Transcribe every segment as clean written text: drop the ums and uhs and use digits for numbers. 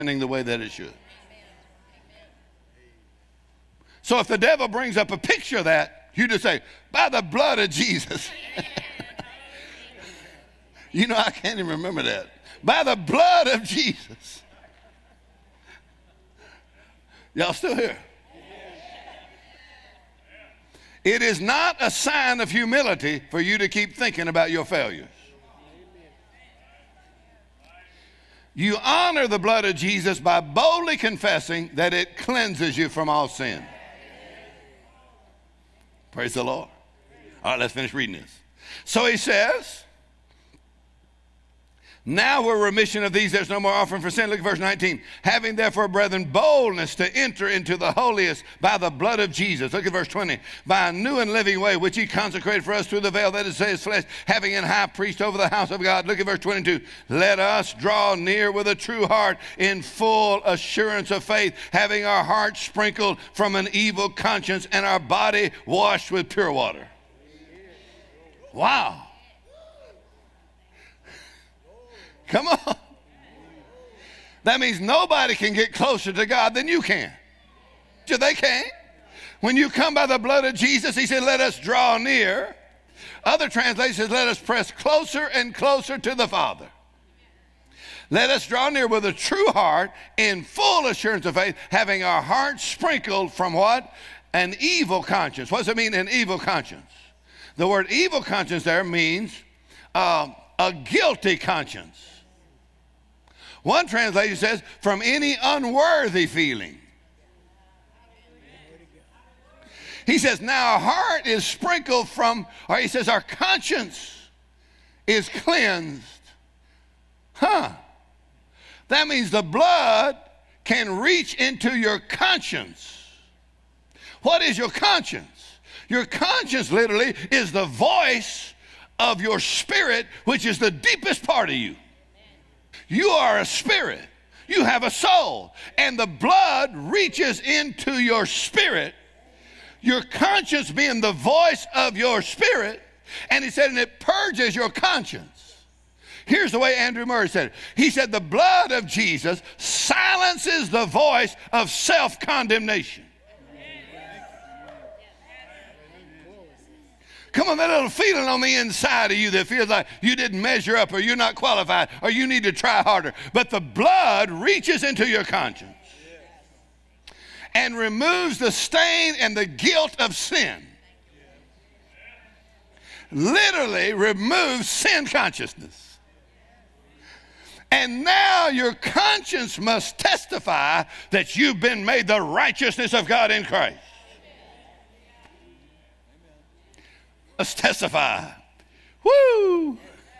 the way that it should. So if the devil brings up a picture of that, you just say, by the blood of Jesus. You know, I can't even remember that. By the blood of Jesus. Y'all still here? It is not a sign of humility for you to keep thinking about your failures. You honor the blood of Jesus by boldly confessing that it cleanses you from all sin. Praise the Lord. All right, let's finish reading this. So he says, now we're remission of these, there's no more offering for sin. Look at verse 19. Having therefore, brethren, boldness to enter into the holiest by the blood of Jesus. Look at verse 20. By a new and living way, which he consecrated for us through the veil, that is his flesh, having an high priest over the house of God. Look at verse 22. Let us draw near with a true heart in full assurance of faith, having our hearts sprinkled from an evil conscience and our body washed with pure water. Wow. Come on. That means nobody can get closer to God than you can. They can't. When you come by the blood of Jesus, he said, let us draw near. Other translations, let us press closer and closer to the Father. Let us draw near with a true heart in full assurance of faith, having our hearts sprinkled from what? An evil conscience. What does it mean, an evil conscience? The word evil conscience there means a guilty conscience. One translation says, from any unworthy feeling. He says, now our heart is sprinkled from, or he says, our conscience is cleansed. That means the blood can reach into your conscience. What is your conscience? Your conscience literally is the voice of your spirit, which is the deepest part of you. You are a spirit. You have a soul. And the blood reaches into your spirit. Your conscience being the voice of your spirit. And he said, and it purges your conscience. Here's the way Andrew Murray said it. He said, the blood of Jesus silences the voice of self-condemnation. Come on, that little feeling on the inside of you that feels like you didn't measure up or you're not qualified or you need to try harder. But the blood reaches into your conscience and removes the stain and the guilt of sin. Literally removes sin consciousness. And now your conscience must testify that you've been made the righteousness of God in Christ. Let's testify. Woo!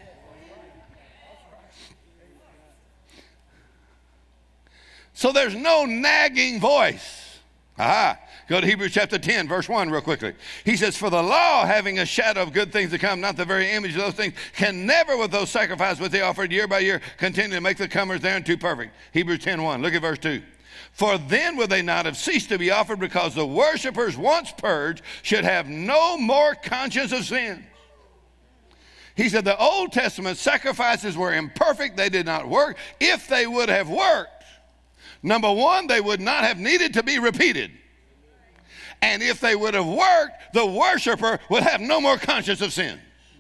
So there's no nagging voice. Go to Hebrews chapter 10, verse 1 real quickly. He says, for the law, having a shadow of good things to come, not the very image of those things, can never with those sacrifices which they offered year by year continue to make the comers thereunto perfect. Hebrews 10:1. Look at verse 2. For then would they not have ceased to be offered, because the worshipers once purged should have no more conscience of sin. He said the Old Testament sacrifices were imperfect. They did not work. If they would have worked, number one, they would not have needed to be repeated. And if they would have worked, the worshiper would have no more conscience of sin.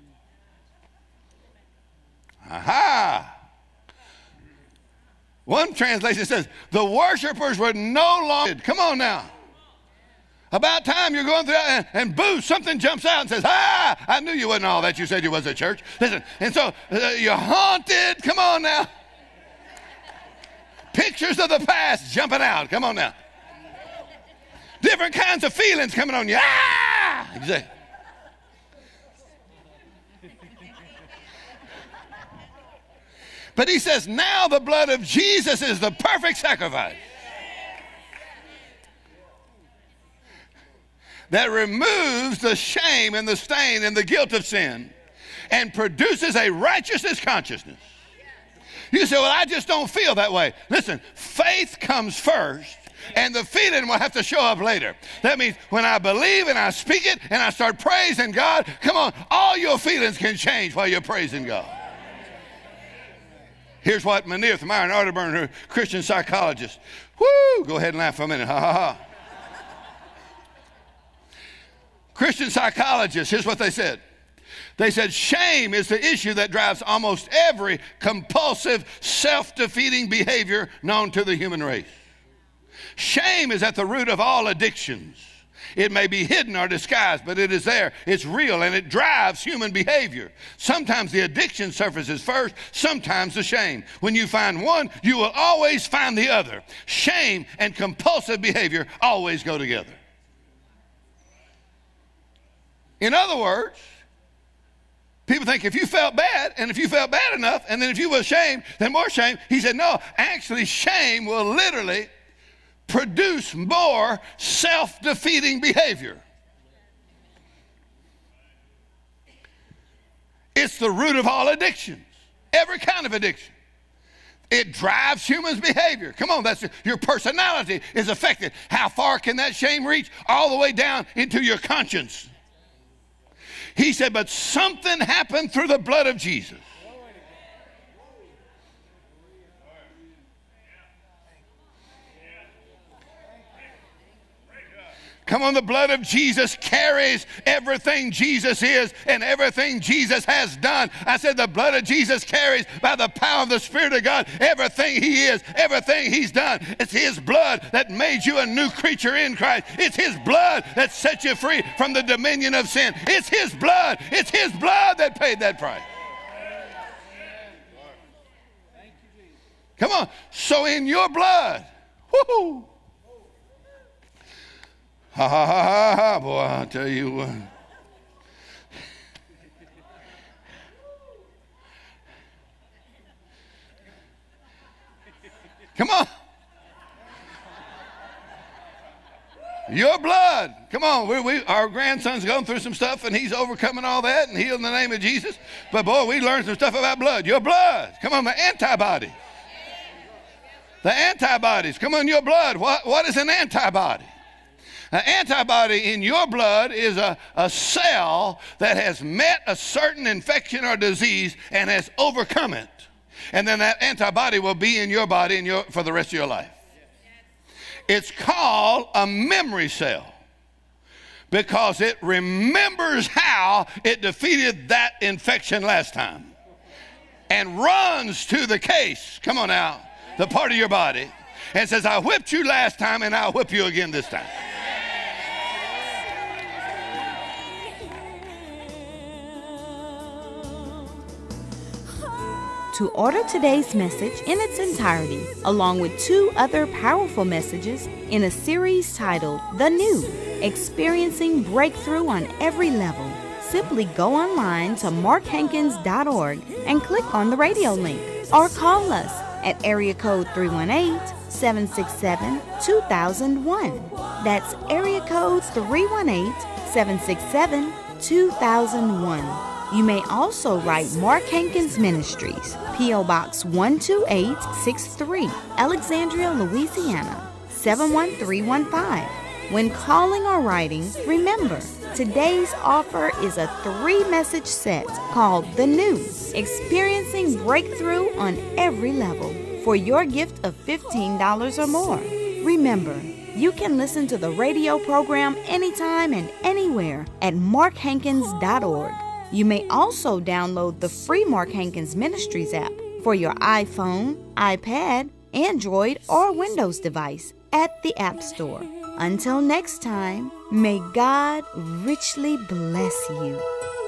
One translation says, the worshipers were no longer, come on now. About time you're going through and boo, something jumps out and says, I knew you wasn't all that you said you was at church. Listen, and so you're haunted, come on now. Pictures of the past jumping out, come on now. Different kinds of feelings coming on you. Exactly. But he says, now the blood of Jesus is the perfect sacrifice that removes the shame and the stain and the guilt of sin and produces a righteousness consciousness. You say, well, I just don't feel that way. Listen, faith comes first, and the feeling will have to show up later. That means when I believe and I speak it and I start praising God, come on, all your feelings can change while you're praising God. Here's what Manir Thamar and Arterburn, who are Christian psychologists. Woo! Go ahead and laugh for a minute. Ha ha ha. Christian psychologists, here's what they said. They said shame is the issue that drives almost every compulsive, self-defeating behavior known to the human race. Shame is at the root of all addictions. It may be hidden or disguised, but it is there. It's real, and it drives human behavior. Sometimes the addiction surfaces first, sometimes the shame. When you find one, you will always find the other. Shame and compulsive behavior always go together. In other words, people think if you felt bad, and if you felt bad enough, and then if you were ashamed, then more shame. He said, no, actually shame will literally produce more self-defeating behavior. It's the root of all addictions, every kind of addiction. It drives humans' behavior. Come on, your personality is affected. How far can that shame reach? All the way down into your conscience. He said, but something happened through the blood of Jesus. Come on, the blood of Jesus carries everything Jesus is and everything Jesus has done. I said the blood of Jesus carries by the power of the Spirit of God everything he is, everything he's done. It's his blood that made you a new creature in Christ. It's his blood that set you free from the dominion of sin. It's his blood. It's his blood that paid that price. Come on. So in your blood, whoo-hoo, ha, ha, ha, ha, ha, boy, I'll tell you what. Come on. Your blood. Come on. Our grandson's going through some stuff, and he's overcoming all that and healed in the name of Jesus. But, boy, we learned some stuff about blood. Your blood. Come on, the antibodies. The antibodies. Come on, your blood. What is an antibody? An antibody in your blood is a cell that has met a certain infection or disease and has overcome it. And then that antibody will be in your body for the rest of your life. It's called a memory cell because it remembers how it defeated that infection last time and runs to the case, come on now, the part of your body, and says, I whipped you last time and I'll whip you again this time. To order today's message in its entirety, along with 2 other powerful messages in a series titled The New, Experiencing Breakthrough on Every Level, simply go online to markhankins.org and click on the radio link, or call us at area code 318-767-2001. That's area code 318-767-2001. You may also write Mark Hankins Ministries, P.O. Box 12863, Alexandria, Louisiana, 71315. When calling or writing, remember, today's offer is a 3-message set called The New, Experiencing Breakthrough on Every Level, for your gift of $15 or more. Remember, you can listen to the radio program anytime and anywhere at markhankins.org. You may also download the free Mark Hankins Ministries app for your iPhone, iPad, Android, or Windows device at the App Store. Until next time, may God richly bless you.